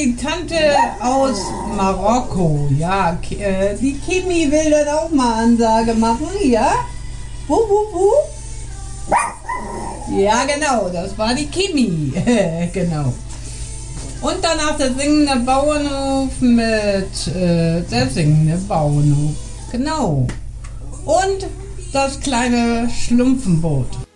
die Tante aus Marokko. Ja, die Kimi will dann auch mal Ansage machen, ja? Wu, wu, wu. Ja, genau, das war die Kimi. Genau. Und danach der singende Bauernhof mit der singende Bauernhof. Genau. Und das kleine Schlumpfenboot.